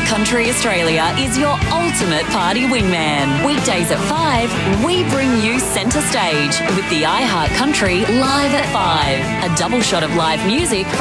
Country Australia is your ultimate party wingman. Weekdays at 5, we bring you centre stage with the iHeart Country Live at 5. A double shot of live music